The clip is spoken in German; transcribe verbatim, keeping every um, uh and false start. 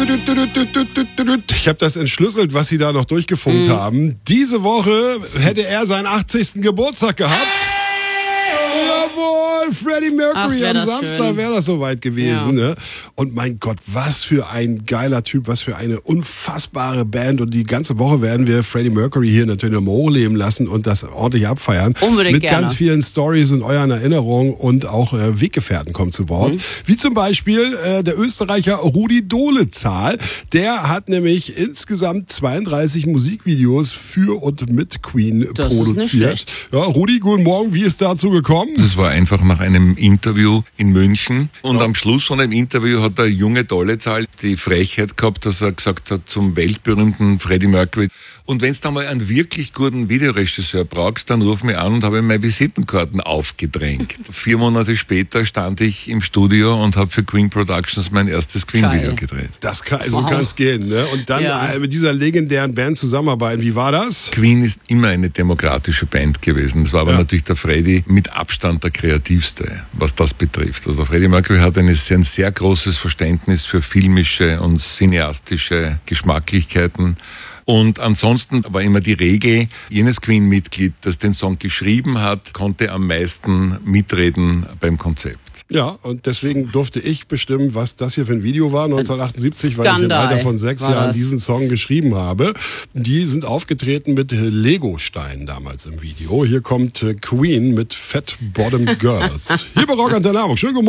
Ich habe das entschlüsselt, was sie da noch durchgefunkt mm. haben. Diese Woche hätte er seinen achtzigsten Geburtstag gehabt. Jawohl, Freddie Mercury. Ach, am Samstag wäre das soweit gewesen. Ja. Ne? Und mein Gott, was für ein geiler Typ, was für eine unfassbare Band. Und die ganze Woche werden wir Freddie Mercury hier natürlich im Ohr leben lassen und das ordentlich abfeiern. Unbedingt Mit gerne. ganz vielen Stories und euren Erinnerungen und auch äh, Weggefährten kommen zu Wort. Mhm. Wie zum Beispiel äh, der Österreicher Rudi Dolezahl. Der hat nämlich insgesamt zweiunddreißig Musikvideos für und mit Queen das produziert. Ist nicht ja, Rudi, guten Morgen. Wie ist dazu gekommen? Das war einfach nach einem Interview in München. Und ja. am Schluss von dem Interview hat der junge Dolezahl die Frechheit gehabt, dass er gesagt hat zum weltberühmten Freddie Mercury: Und wenn du da mal einen wirklich guten Videoregisseur brauchst, dann ruf mich an, und habe meine Visitenkarten aufgedrängt. Vier Monate später stand ich im Studio und habe für Queen Productions mein erstes Queen-Video gedreht. Das kann, so wow. kann es gehen. Ne? Und dann ja. mit dieser legendären Band zusammenarbeiten. Wie war das? Queen ist immer eine demokratische Band gewesen. Das war aber ja. natürlich der Freddie mit Abstand der kreativste, was das betrifft. Also der Freddie Mercury hat eine, ein sehr großes Verständnis für filmische und cineastische Geschmacklichkeiten. Und ansonsten war immer die Regel, jenes Queen-Mitglied, das den Song geschrieben hat, konnte am meisten mitreden beim Konzept. Ja, und deswegen durfte ich bestimmen, was das hier für ein Video war, neunzehnhundertachtundsiebzig, weil ich im Skandal. Alter von sechs War Jahren das? diesen Song geschrieben habe. Die sind aufgetreten mit Lego-Steinen damals im Video. Hier kommt Queen mit Fat Bottom Girls. Hier bei Rock Antenne Hamburg. Schönen guten Morgen.